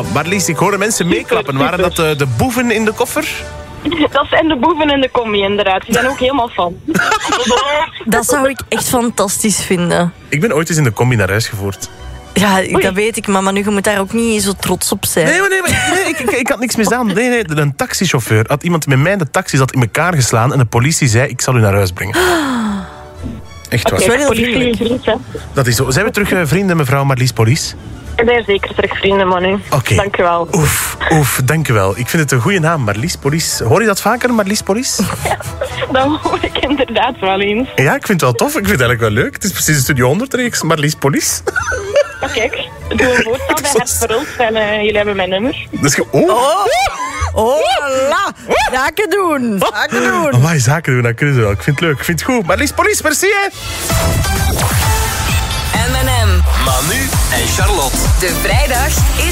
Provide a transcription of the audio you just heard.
Marlies, ik hoorde mensen meeklappen. Waren dat de boeven in de koffer? Dat zijn de boeven in de combi, inderdaad. Die zijn ook helemaal fan. Dat zou ik echt fantastisch vinden. Ik ben ooit eens in de combi naar huis gevoerd. Ja, dat weet ik, maar Manu, je moet daar ook niet zo trots op zijn. Nee, ik had niks misdaan. Nee, een taxichauffeur had iemand met mij in de taxi zat in elkaar geslaan en de politie zei, ik zal u naar huis brengen. Echt waar. Dat is wel heel vriendelijk. Dat is zo. Zijn we terug vrienden, mevrouw Marlies Police? Ik ben zeker terug vrienden, Manu. Oké. Dank u wel. Oef, dank u wel. Ik vind het een goede naam, Marlies Police. Hoor je dat vaker, Marlies Police? Dat hoor ik inderdaad wel eens. Ja, ik vind het wel tof. Ik vind het eigenlijk wel leuk. Het is precies een Studio 100-reeks, Marlies Police. Kijk, doe een voorstel bij het verruld en jullie hebben mijn nummer. Dat is la! Zaken doen! Amai, zaken doen, dat kunnen ze wel. Ik vind het leuk, ik vind het goed. Marlies Police, merci hè! M&M. Manu en Charlotte. De vrijdag is